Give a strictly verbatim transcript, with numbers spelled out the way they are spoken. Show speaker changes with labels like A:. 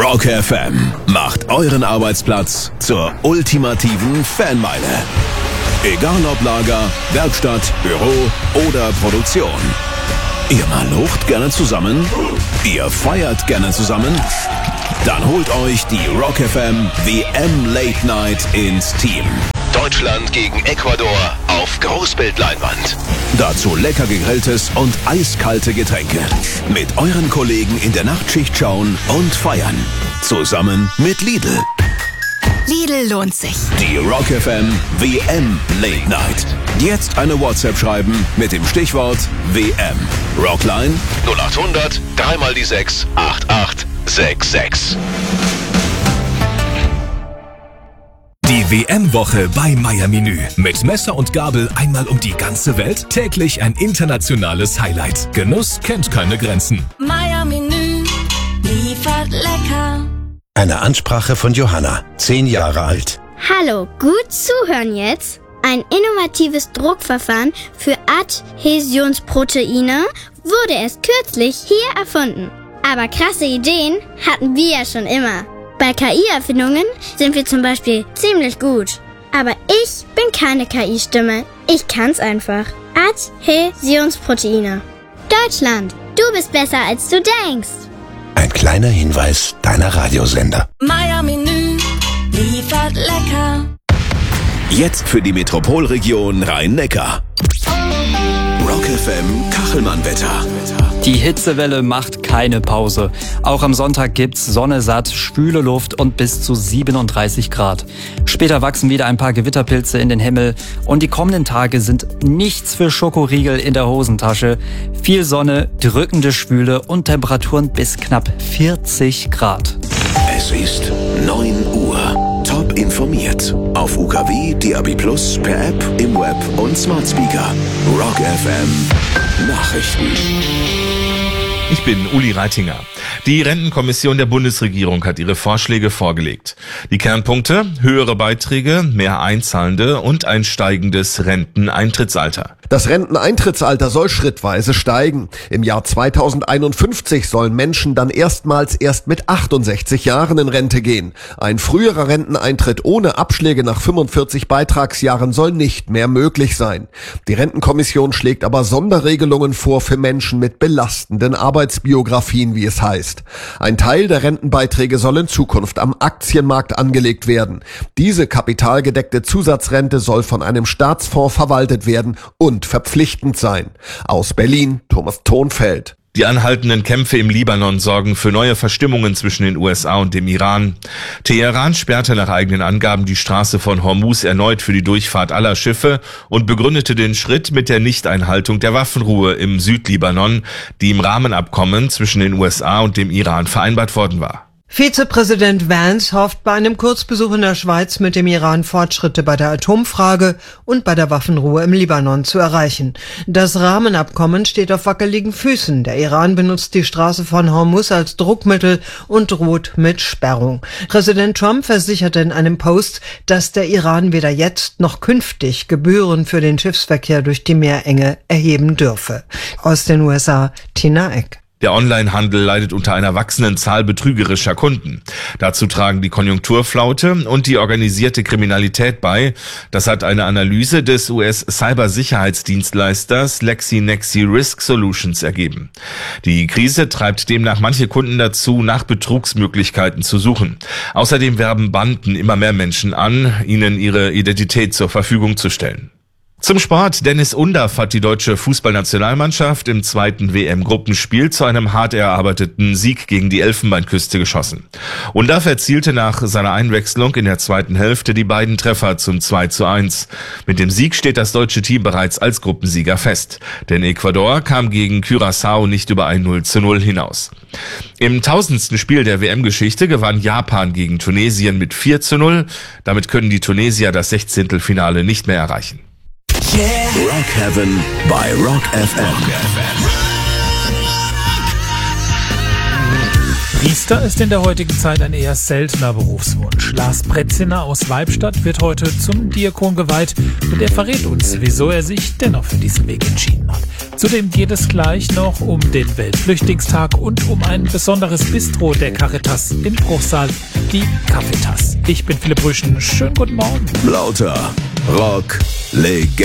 A: Rock F M macht euren Arbeitsplatz zur ultimativen Fanmeile. Egal ob Lager, Werkstatt, Büro oder Produktion. Ihr malocht gerne zusammen? Ihr feiert gerne zusammen? Dann holt euch die Rock F M W M Late Night ins Team. Deutschland gegen Ecuador auf Großbildleinwand. Dazu lecker gegrilltes und eiskalte Getränke. Mit euren Kollegen in der Nachtschicht schauen und feiern. Zusammen mit Lidl.
B: Lidl lohnt sich.
A: Die Rock F M W M Late Night. Jetzt eine WhatsApp schreiben mit dem Stichwort W M. Rockline null acht hundert, dreimal die sechs, acht acht sechs sechs.
C: Die W M-Woche bei Meier Menü. Mit Messer und Gabel einmal um die ganze Welt. Täglich ein internationales Highlight. Genuss kennt keine Grenzen.
B: Meier Menü liefert lecker.
D: Eine Ansprache von Johanna, zehn Jahre alt.
E: Hallo, gut zuhören jetzt. Ein innovatives Druckverfahren für Adhäsionsproteine wurde erst kürzlich hier erfunden. Aber krasse Ideen hatten wir ja schon immer. Bei K I-Erfindungen sind wir zum Beispiel ziemlich gut. Aber ich bin keine K I-Stimme. Ich kann's einfach. Adhäsionsproteine. Deutschland, du bist besser als du denkst.
D: Ein kleiner Hinweis deiner Radiosender.
B: Meier Menü liefert lecker.
A: Jetzt für die Metropolregion Rhein-Neckar. Rock F M Kachelmann-Wetter.
F: Die Hitzewelle macht keine Pause. Auch am Sonntag gibt's Sonne satt, schwüle Luft und bis zu siebenunddreißig Grad. Später wachsen wieder ein paar Gewitterpilze in den Himmel und die kommenden Tage sind nichts für Schokoriegel in der Hosentasche. Viel Sonne, drückende Schwüle und Temperaturen bis knapp vierzig Grad.
A: Es ist neun Uhr. Top informiert. Auf U K W, D A B plus, per App, im Web und Smart Speaker. Rock F M Nachrichten.
G: Ich bin Uli Reitinger. Die Rentenkommission der Bundesregierung hat ihre Vorschläge vorgelegt. Die Kernpunkte: höhere Beiträge, mehr Einzahlende und ein steigendes Renteneintrittsalter.
H: Das Renteneintrittsalter soll schrittweise steigen. Im Jahr zweitausendeinundfünfzig sollen Menschen dann erstmals erst mit achtundsechzig Jahren in Rente gehen. Ein früherer Renteneintritt ohne Abschläge nach fünfundvierzig Beitragsjahren soll nicht mehr möglich sein. Die Rentenkommission schlägt aber Sonderregelungen vor für Menschen mit belastenden Arbeitsbiografien, wie es heißt. Ein Teil der Rentenbeiträge soll in Zukunft am Aktienmarkt angelegt werden. Diese kapitalgedeckte Zusatzrente soll von einem Staatsfonds verwaltet werden und verpflichtend sein. Aus Berlin, Thomas Thonfeld.
G: Die anhaltenden Kämpfe im Libanon sorgen für neue Verstimmungen zwischen den U S A und dem Iran. Teheran sperrte nach eigenen Angaben die Straße von Hormuz erneut für die Durchfahrt aller Schiffe und begründete den Schritt mit der Nichteinhaltung der Waffenruhe im Südlibanon, die im Rahmenabkommen zwischen den U S A und dem Iran vereinbart worden war.
I: Vizepräsident Vance hofft bei einem Kurzbesuch in der Schweiz mit dem Iran Fortschritte bei der Atomfrage und bei der Waffenruhe im Libanon zu erreichen. Das Rahmenabkommen steht auf wackeligen Füßen. Der Iran benutzt die Straße von Hormuz als Druckmittel und droht mit Sperrung. Präsident Trump versicherte in einem Post, dass der Iran weder jetzt noch künftig Gebühren für den Schiffsverkehr durch die Meerenge erheben dürfe. Aus den U S A, Tina Eck.
G: Der Onlinehandel leidet unter einer wachsenden Zahl betrügerischer Kunden. Dazu tragen die Konjunkturflaute und die organisierte Kriminalität bei. Das hat eine Analyse des U S-Cybersicherheitsdienstleisters LexinXi Risk Solutions ergeben. Die Krise treibt demnach manche Kunden dazu, nach Betrugsmöglichkeiten zu suchen. Außerdem werben Banden immer mehr Menschen an, ihnen ihre Identität zur Verfügung zu stellen. Zum Sport. Dennis Undaff hat die deutsche Fußballnationalmannschaft im zweiten W M-Gruppenspiel zu einem hart erarbeiteten Sieg gegen die Elfenbeinküste geschossen. Undaff erzielte nach seiner Einwechslung in der zweiten Hälfte die beiden Treffer zum zwei zu eins. Mit dem Sieg steht das deutsche Team bereits als Gruppensieger fest. Denn Ecuador kam gegen Curaçao nicht über ein null zu null hinaus. Im tausendsten Spiel der W M-Geschichte gewann Japan gegen Tunesien mit vier zu null. Damit können die Tunesier das Sechzehntelfinale nicht mehr erreichen.
A: Yeah. Rock Heaven bei Rock F M.
J: Priester ist in der heutigen Zeit ein eher seltener Berufswunsch. Lars Pretziner aus Weibstadt wird heute zum Diakon geweiht und er verrät uns, wieso er sich dennoch für diesen Weg entschieden hat. Zudem geht es gleich noch um den Weltflüchtlingstag und um ein besonderes Bistro der Caritas in Bruchsal, die Kaffeetass. Ich bin Philipp Rüschen. Schönen guten Morgen.
A: Lauter Rock, Legende.